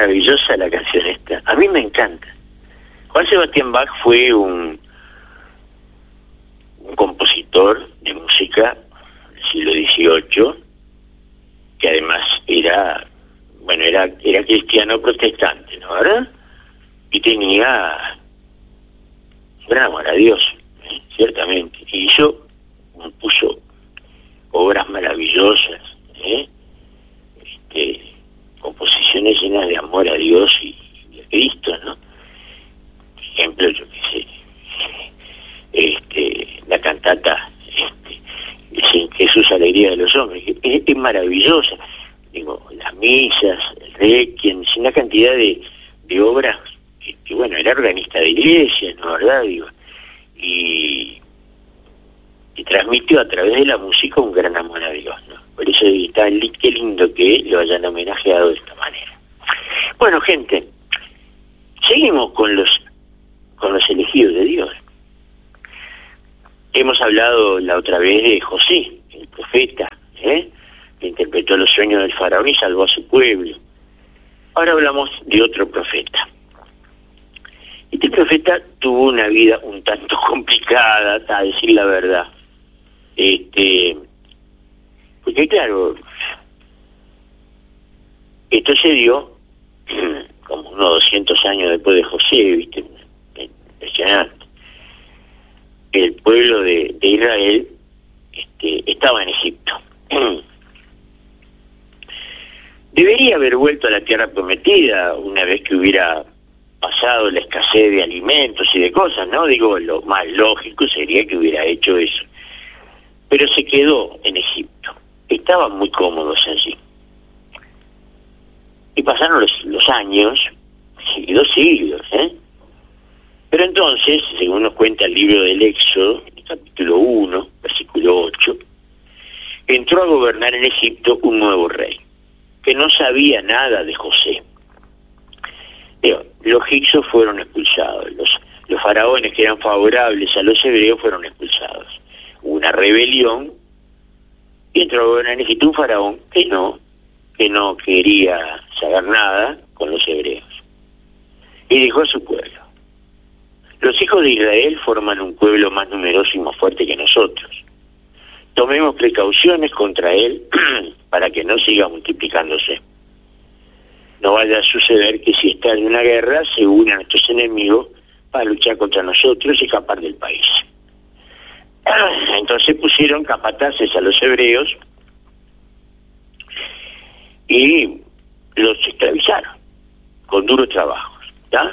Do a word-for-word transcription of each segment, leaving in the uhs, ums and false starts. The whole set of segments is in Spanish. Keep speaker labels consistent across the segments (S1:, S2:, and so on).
S1: maravillosa la canción esta. A mí me encanta. Juan Sebastián Bach fue un, un compositor de música del siglo dieciocho, que además era, bueno, era, era cristiano protestante, ¿no? ¿Verdad? Y tenía gran amor a Dios, ¿eh? Ciertamente. Y hizo, puso obras maravillosas, ¿eh? Este, composiciones llenas de amor a Dios y, y a Cristo, ¿no? Por ejemplo, yo qué sé, este, la cantata este, Jesús, alegría de los hombres, que es, es maravillosa. Digo, las misas, el requiem, una cantidad de, de obras que, que, bueno, era organista de iglesias, ¿no? ¿Verdad? Digo, y, y transmitió a través de la música un gran amor a Dios, ¿no? Por eso está qué lindo que lo hayan homenajeado de esta manera. Bueno, gente, seguimos con los con los elegidos de Dios. Hemos hablado la otra vez de José, el profeta, ¿eh? que interpretó los sueños del faraón y salvó a su pueblo. Ahora hablamos de otro profeta. Este profeta tuvo una vida un tanto complicada, a decir la verdad. Este, porque claro, esto se dio como unos doscientos años después de José, ¿viste? Impresionante. El pueblo de, de Israel este, estaba en Egipto. Debería haber vuelto a la tierra prometida una vez que hubiera pasado la escasez de alimentos y de cosas, ¿no? Digo, lo más lógico sería que hubiera hecho eso. Pero se quedó en Egipto. Estaban muy cómodos allí. Y pasaron los, los años, y dos siglos, ¿eh? Pero entonces, según nos cuenta el libro del Éxodo, capítulo uno, versículo ocho, entró a gobernar en Egipto un nuevo rey, que no sabía nada de José. Digo, los egipcios fueron expulsados, los, los faraones que eran favorables a los hebreos fueron expulsados. Hubo una rebelión y entró a gobernar en Egipto un faraón que no, que no quería saber nada con los hebreos. Y dejó a su pueblo. Los hijos de Israel forman un pueblo más numeroso y más fuerte que nosotros. Tomemos precauciones contra él para que no siga multiplicándose. No vaya a suceder que si está en una guerra se unan a nuestros enemigos para luchar contra nosotros y escapar del país. Entonces pusieron capataces a los hebreos y los esclavizaron con duros trabajos, ¿está?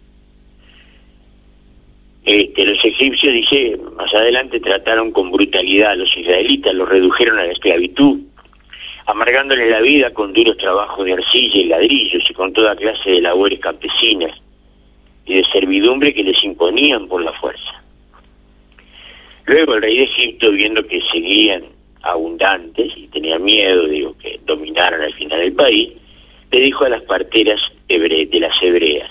S1: Este, los egipcios, dije, más adelante trataron con brutalidad a los israelitas, los redujeron a la esclavitud, amargándoles la vida con duros trabajos de arcilla y ladrillos y con toda clase de labores campesinas y de servidumbre que les imponían por la fuerza. Luego el rey de Egipto, viendo que seguían abundantes y tenía miedo, digo, que dominaran al final el país, le dijo a las parteras hebre de las hebreas.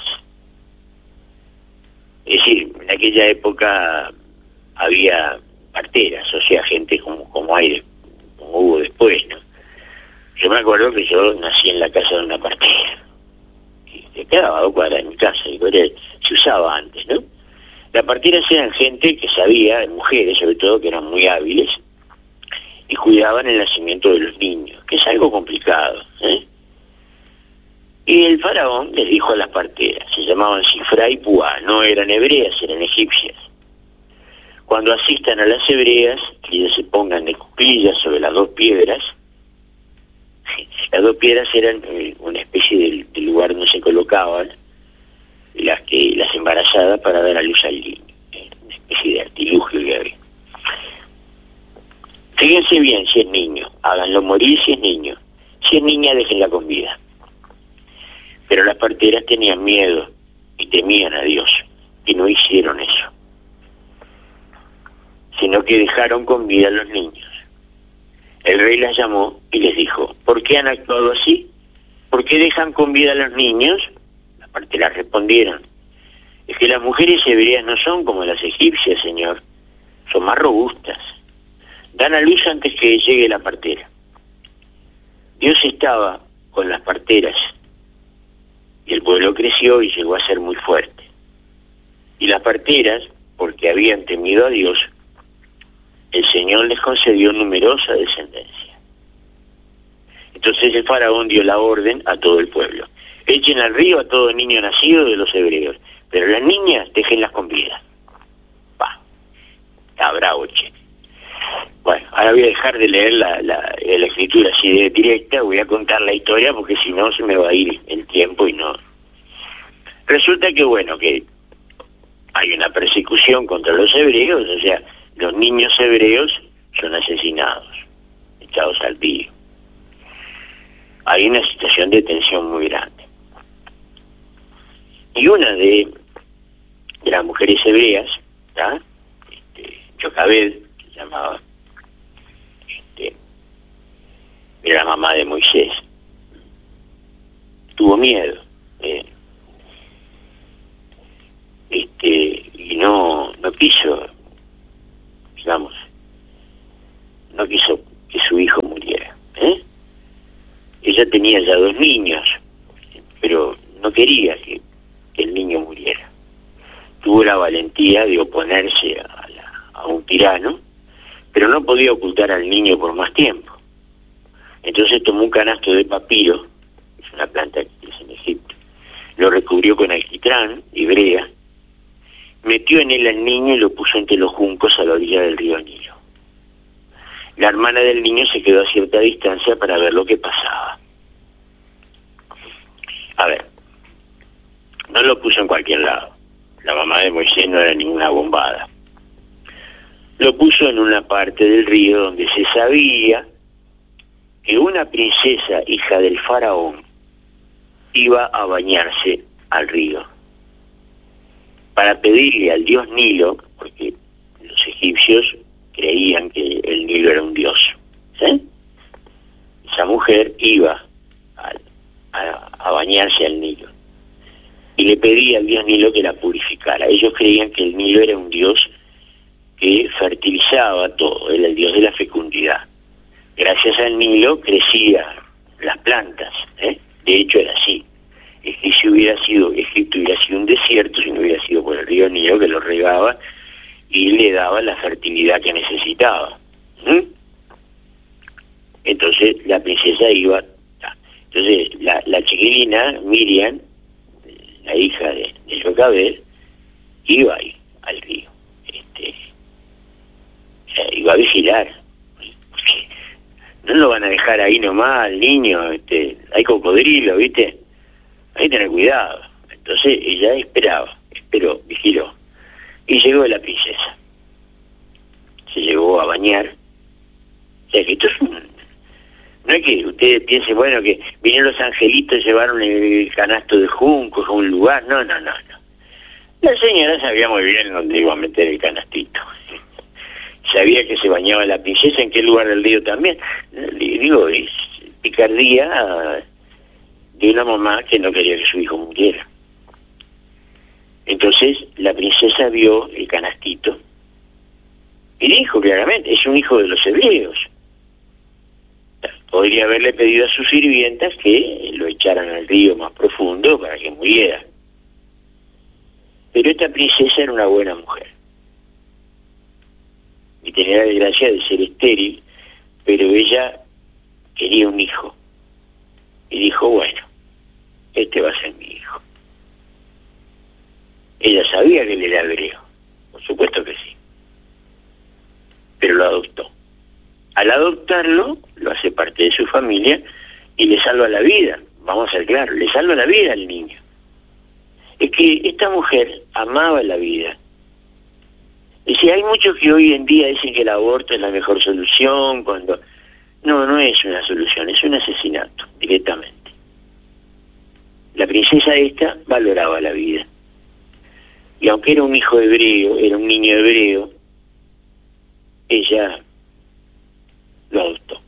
S1: Es decir, en aquella época había parteras, o sea, gente como como hay, como hubo después, ¿no? Yo me acuerdo que yo nací en la casa de una partera, que quedaba a dos cuadras de mi casa, y se usaba antes, ¿no? Las parteras eran gente que sabía, mujeres sobre todo, que eran muy hábiles, y cuidaban el nacimiento de los niños, que es algo complicado, ¿eh? Y el faraón les dijo a las parteras, se llamaban Sifra y Puá, no eran hebreas, eran egipcias. Cuando asistan a las hebreas, que ellas se pongan de cuclillas sobre las dos piedras, las dos piedras eran eh, una especie de, de lugar donde se colocaban las que las embarazadas para dar a luz al niño, eh, una especie de artilugio que había. Fíjense bien si es niño, háganlo morir si es niño, si es niña déjenla con vida. Pero las parteras tenían miedo y temían a Dios y no hicieron eso, sino que dejaron con vida a los niños. El rey las llamó y les dijo, ¿por qué han actuado así? ¿Por qué dejan con vida a los niños? Las parteras respondieron, es que las mujeres hebreas no son como las egipcias, señor, son más robustas, dan a luz antes que llegue la partera. Dios estaba con las parteras Y el pueblo creció y llegó a ser muy fuerte. Y las parteras, porque habían temido a Dios, el Señor les concedió numerosa descendencia. Entonces el faraón dio la orden a todo el pueblo: echen al río a todo niño nacido de los hebreos, pero las niñas déjenlas con vida. Va, está bravo, che. Bueno, ahora voy a dejar de leer la, la, la escritura así de directa, voy a contar la historia porque si no se me va a ir el tiempo y no. Resulta que, bueno, que hay una persecución contra los hebreos, o sea, los niños hebreos son asesinados, echados al río. Hay una situación de tensión muy grande. Y una de, de las mujeres hebreas, ¿tá? este, Jocabed, que se llamaba, este, era la mamá de Moisés, tuvo miedo, eh, este, y no, no quiso, digamos, no quiso que su hijo muriera, ¿eh? Ella tenía ya dos niños, pero no quería que, que el niño muriera. Tuvo la valentía de oponerse a, la, a un tirano, pero no podía ocultar al niño por más tiempo. Entonces tomó un canasto de papiro, es una planta que es en Egipto, lo recubrió con alquitrán y brea, metió en él al niño y lo puso entre los juncos a la orilla del río Nilo. La hermana del niño se quedó a cierta distancia para ver lo que pasaba. A ver, no lo puso en cualquier lado. La mamá de Moisés no era ninguna bombada. Lo puso en una parte del río donde se sabía que una princesa, hija del faraón, iba a bañarse al río para pedirle al dios Nilo, porque los egipcios creían que el Nilo era un dios, ¿sí? Esa mujer iba a, a, a bañarse al Nilo y le pedía al dios Nilo que la purificara. Ellos creían que el Nilo era un dios que fertilizaba todo, era el dios de la fecundidad. Gracias al Nilo crecían las plantas, ¿eh? De hecho era así. Egipto hubiera sido, Egipto hubiera sido un desierto si no hubiera sido por el río Nilo que lo regaba y le daba la fertilidad que necesitaba. ¿Mm? Entonces la princesa iba, entonces la, la chiquilina Miriam, la hija de, de Jocabed, iba ahí al río, este, iba a vigilar, porque no lo van a dejar ahí nomás al niño, este, hay cocodrilo, ¿viste? Hay que tener cuidado. Entonces ella esperaba, esperó, vigiló. Y llegó la princesa. Se llevó a bañar. O sea que esto es un... No es que ustedes piensen, bueno, que vinieron los angelitos, llevaron el canasto de juncos a un lugar. No, no, no, no. La señora sabía muy bien dónde iba a meter el canastito. Sabía que se bañaba la princesa, en qué lugar del río también. Digo, es picardía de una mamá que no quería que su hijo muriera. Entonces la princesa vio el canastito y dijo claramente, es un hijo de los hebreos. Podría haberle pedido a sus sirvientas que lo echaran al río más profundo para que muriera. Pero esta princesa era una buena mujer y tenía la desgracia de ser estéril, pero ella quería un hijo y dijo, bueno, este va a ser mi hijo. Ella sabía que él era hebreo, por supuesto que sí, pero lo adoptó. Al adoptarlo, lo hace parte de su familia y le salva la vida, vamos a ser claros, le salva la vida al niño. Es que esta mujer amaba la vida. Y si hay muchos que hoy en día dicen que el aborto es la mejor solución, cuando... No, no es una solución, es un asesinato, directamente. La princesa esta valoraba la vida. Y aunque era un hijo hebreo, era un niño hebreo, ella lo adoptó.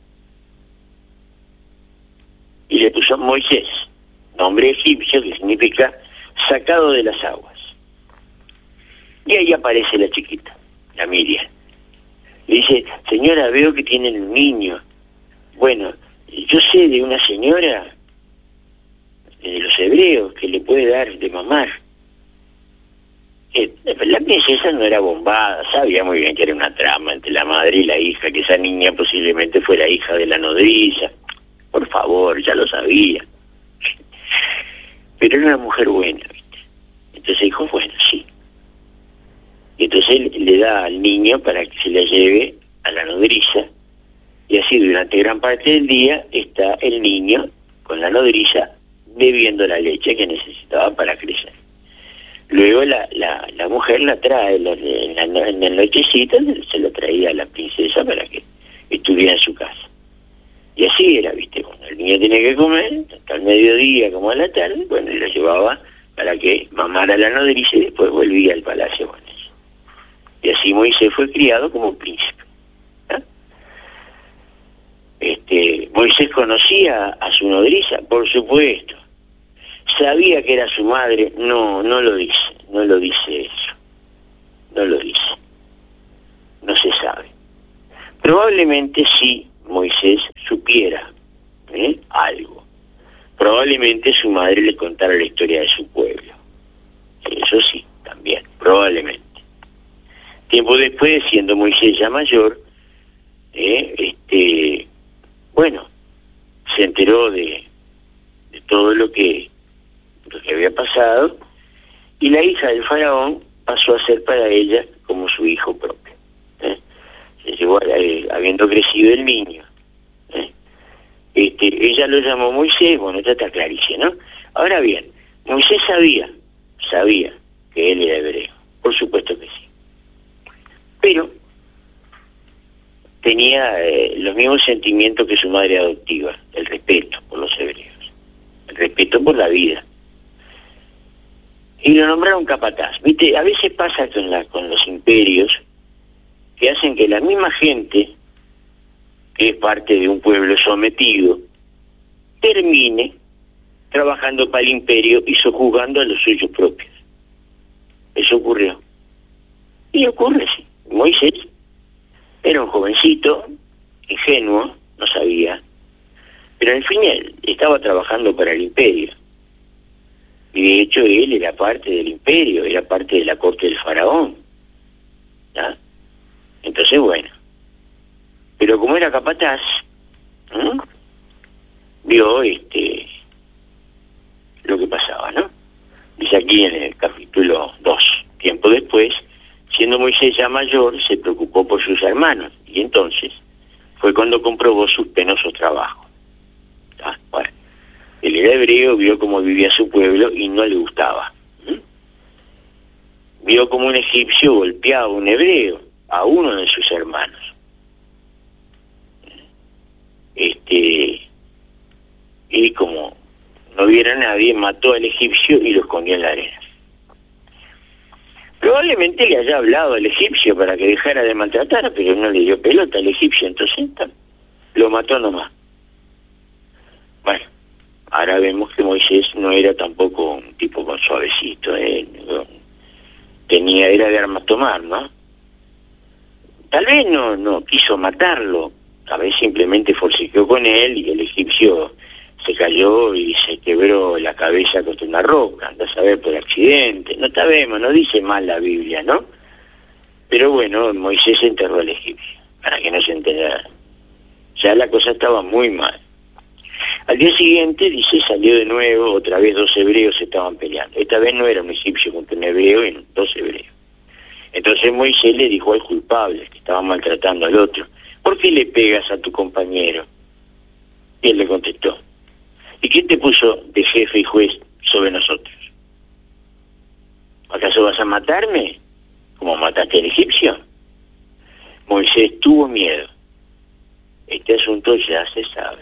S1: Y le puso Moisés, nombre egipcio que significa sacado de las aguas. Y ahí aparece la chiquita, la Miriam. Le dice, señora, veo que tienen un niño. Bueno, yo sé de una señora de los hebreos hebreos que le puede dar de mamar. Eh, la princesa no era bombada, sabía muy bien que era una trama entre la madre y la hija, que esa niña posiblemente fuera hija de la nodriza. Por favor, ya lo sabía. Pero era una mujer buena, ¿viste? Entonces dijo, bueno, sí. Y entonces él le da al niño para que se la lleve a la nodriza, y así durante gran parte del día está el niño con la nodriza bebiendo la leche que necesitaba para crecer. Luego la, la, la mujer la trae la, en, la, en la nochecita, se la traía a la princesa para que estuviera en su casa. Y así era, ¿viste? Cuando el niño tenía que comer, hasta el mediodía como a la tarde, bueno, y lo llevaba para que mamara la nodriza y después volvía al palacio con ella. Y así Moisés fue criado como príncipe. ¿Ah? Este, Moisés conocía a su nodriza, por supuesto. Sabía que era su madre, no, no lo dice, no lo dice eso. No lo dice. No se sabe. Probablemente sí Moisés supiera ¿eh? algo. Probablemente su madre le contara la historia de su pueblo. Eso sí, también, probablemente. Tiempo después, siendo Moisés ya mayor, eh, este, bueno, se enteró de, de todo lo que, lo que había pasado, y la hija del faraón pasó a ser para ella como su hijo propio. ¿eh? Se llevó, eh, habiendo crecido el niño. ¿eh? Este, ella lo llamó Moisés, bueno, ya está clarísimo, ¿no? Ahora bien, Moisés sabía, sabía que él era hebreo, por supuesto que sí. Pero tenía eh, los mismos sentimientos que su madre adoptiva, el respeto por los hebreos, el respeto por la vida. Y lo nombraron capataz. Viste, a veces pasa con, la, con los imperios que hacen que la misma gente, que es parte de un pueblo sometido, termine trabajando para el imperio y sojuzgando a los suyos propios. Eso ocurrió. Y ocurre, sí. Moisés era un jovencito, ingenuo, no sabía, pero en fin él estaba trabajando para el imperio. Y de hecho él era parte del imperio, era parte de la corte del faraón. ¿Ya? Entonces, bueno. Pero como era capataz, ¿eh? vio este lo que pasaba, ¿no? Dice aquí en el capítulo dos. Tiempo después, siendo Moisés ya mayor, se preocupó por sus hermanos, y entonces fue cuando comprobó sus penosos trabajos. ¿Ah? Bueno, él era hebreo, vio cómo vivía su pueblo y no le gustaba. ¿Mm? Vio como un egipcio golpeaba a un hebreo, a uno de sus hermanos. Este, y como no viera a nadie, mató al egipcio y lo escondió en la arena. Probablemente le haya hablado al egipcio para que dejara de maltratar, pero no le dio pelota al egipcio, entonces lo mató nomás. Bueno, ahora vemos que Moisés no era tampoco un tipo con suavecito, ¿eh? Tenía, era de armas tomar, ¿no? Tal vez no, no quiso matarlo, tal vez simplemente forcejeó con él y el egipcio se cayó y se quebró la cabeza contra una roca, anda a saber por accidente, no sabemos, no dice mal la Biblia, ¿no? Pero bueno, Moisés enterró al egipcio, para que no se enterara. Ya la cosa estaba muy mal. Al día siguiente, dice, salió de nuevo, otra vez dos hebreos estaban peleando. Esta vez no era un egipcio contra un hebreo, eran dos hebreos. Entonces Moisés le dijo al culpable, que estaba maltratando al otro, ¿por qué le pegas a tu compañero? Y él le contestó, ¿y quién te puso de jefe y juez sobre nosotros? ¿Acaso vas a matarme como mataste al egipcio? Moisés tuvo miedo. Este asunto ya se sabe.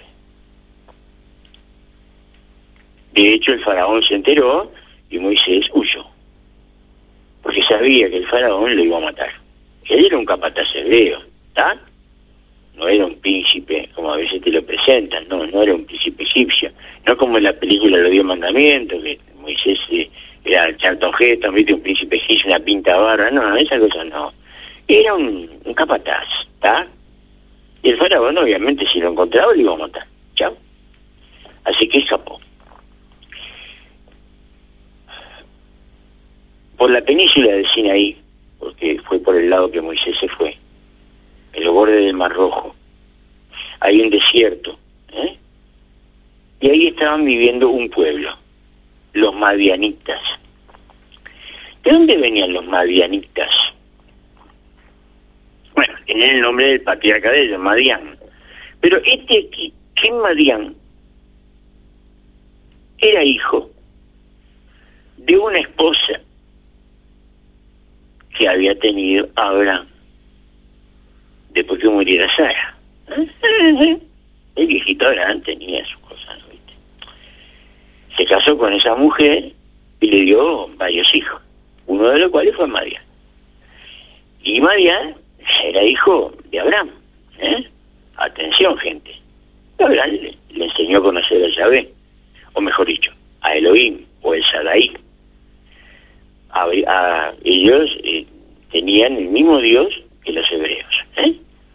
S1: De hecho, el faraón se enteró y Moisés huyó, porque sabía que el faraón lo iba a matar. Él era un capataz hebreo, ¿está? No era un príncipe, como a veces te lo presentan, no, no era un príncipe egipcio, no como en la película Los Diez Mandamientos, que Moisés eh, era el Charlton Heston, viste, un príncipe egipcio, una pinta barra, no, esa cosa no. Era un, un capataz, ¿está? Y el faraón, obviamente, si lo encontraba, lo iba a matar, chao. Así que escapó. por la península de Sinaí, porque fue por el lado que Moisés se fue, en los bordes del Mar Rojo, hay un desierto, ¿eh? Y ahí estaban viviendo un pueblo, los madianitas. ¿De dónde venían los madianitas? Bueno, tenían el nombre del patriarca de ellos, Madián. Pero este aquí, ¿qué Madián? Era hijo de una esposa que había tenido Abraham después que muriera Sara. El viejito Abraham tenía sus cosas, ¿no? ¿Viste? Se casó con esa mujer y le dio varios hijos, uno de los cuales fue Madián. Y Madián era hijo de Abraham, ¿eh? Atención, gente. Abraham le, le enseñó a conocer a Yahvé, o mejor dicho, a Elohim, o el Shaddai. A, a, ellos eh, tenían el mismo Dios que los hebreos, ¿eh?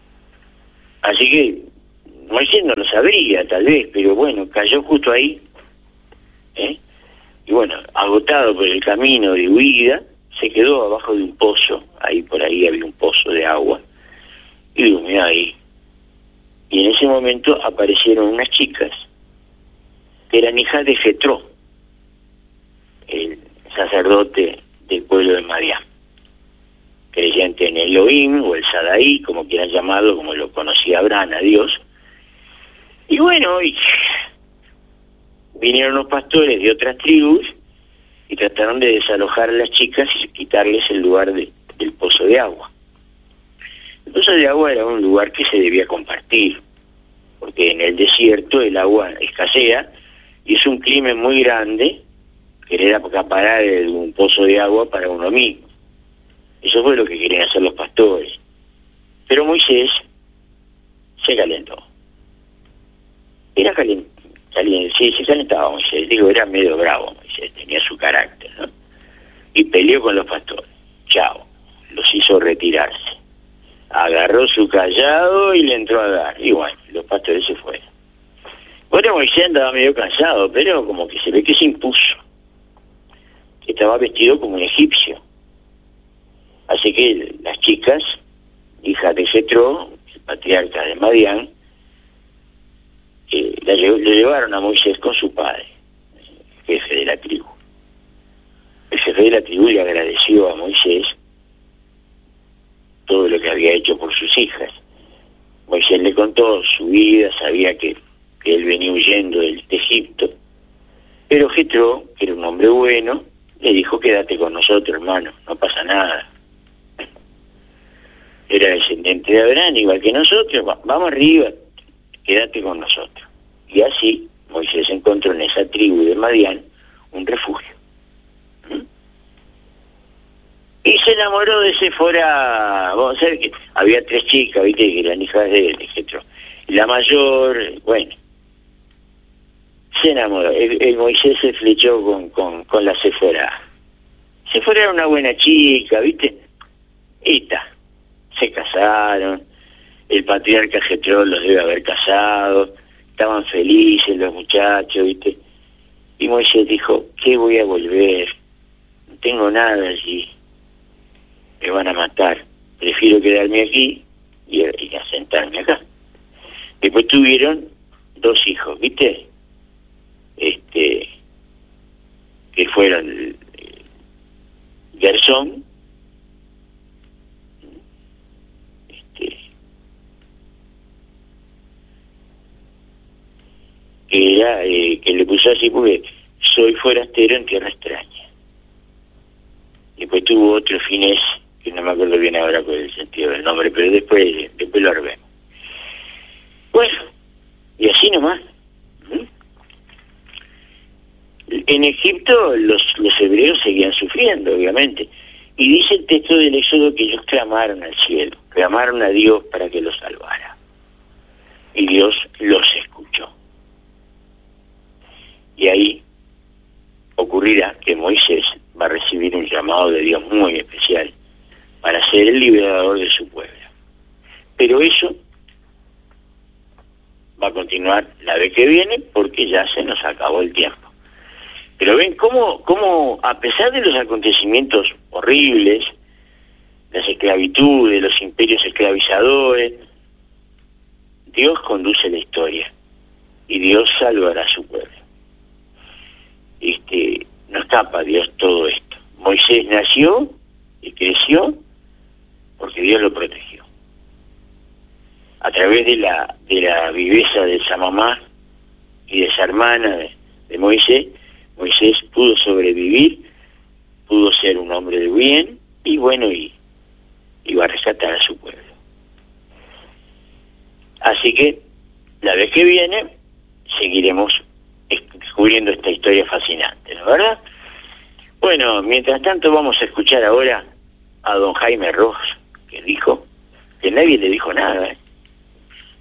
S1: Así que Moisés no lo sabría, tal vez, pero bueno, cayó justo ahí, ¿eh? Y bueno, agotado por el camino de huida, se quedó abajo de un pozo, ahí por ahí había un pozo de agua, y durmió ahí. Y en ese momento aparecieron unas chicas, que eran hijas de Jetró, el sacerdote del pueblo de Madián, creyente en Elohim, o el Shaddai, como quieran llamarlo, como lo conocía Abraham, a Dios. Y bueno, y vinieron los pastores de otras tribus y trataron de desalojar a las chicas y quitarles el lugar de, del pozo de agua. El pozo de agua era un lugar que se debía compartir, porque en el desierto el agua escasea y es un crimen muy grande querer acaparar un pozo de agua para uno mismo. Eso fue lo que querían hacer los pastores. Pero Moisés se calentó. Era caliente, caliente, sí, se calentaba Moisés. Digo, era medio bravo Moisés, tenía su carácter, ¿no? Y peleó con los pastores. Chao, los hizo retirarse. Agarró su callado y le entró a dar. Y bueno, los pastores se fueron. Bueno, Moisés andaba medio cansado, pero como que se ve que se impuso. Estaba vestido como un egipcio. Así que las chicas, hijas de Jetró, el patriarca de Madián, eh, le, le llevaron a Moisés con su padre, el jefe de la tribu. El jefe de la tribu le agradeció a Moisés todo lo que había hecho por sus hijas. Moisés le contó su vida, sabía que, que él venía huyendo de, de Egipto, pero Jetró, que era un hombre bueno, le dijo: quédate con nosotros, hermano, no pasa nada. Era descendiente de Abraham, igual que nosotros, vamos arriba, quédate con nosotros. Y así Moisés encontró en esa tribu de Madián un refugio. ¿Mm? Y se enamoró de Sefora. Vamos a ver que había tres chicas, viste, que eran hijas de, de Jetro. La mayor, bueno, se enamoró. El, el Moisés se flechó con, con, con la Sefora. Sefora era una buena chica, viste. Esta. Se casaron, el patriarca Jetro los debe haber casado, estaban felices los muchachos, ¿viste? Y Moisés dijo: ¿qué voy a volver? No tengo nada allí, me van a matar, prefiero quedarme aquí y, y asentarme acá. Después tuvieron dos hijos, ¿viste? Este, que fueron eh, Gersón, que era, eh, que le puso así porque soy forastero en tierra extraña. Y después tuvo otro Finés, que no me acuerdo bien ahora con el sentido del nombre, pero después, después lo revemos. Bueno, y así nomás. ¿Mm? En Egipto los, los hebreos seguían sufriendo, obviamente. Y dice el texto del Éxodo que ellos clamaron al cielo, clamaron a Dios para que los salvara. Y Dios los escuchó. Y ahí ocurrirá que Moisés va a recibir un llamado de Dios muy especial para ser el liberador de su pueblo. Pero eso va a continuar la vez que viene porque ya se nos acabó el tiempo. Pero ven cómo, cómo, a pesar de los acontecimientos horribles, las esclavitudes, los imperios esclavizadores, Dios conduce la historia y Dios salvará a su pueblo. Este, no escapa a Dios todo esto. Moisés nació y creció porque Dios lo protegió. A través de la de la viveza de esa mamá y de esa hermana de, de Moisés, Moisés pudo sobrevivir, pudo ser un hombre de bien y bueno, y iba a rescatar a su pueblo. Así que la vez que viene seguiremos descubriendo esta historia fascinante, ¿no es verdad? Bueno, mientras tanto vamos a escuchar ahora a don Jaime Ross, que dijo que nadie le dijo nada, ¿eh?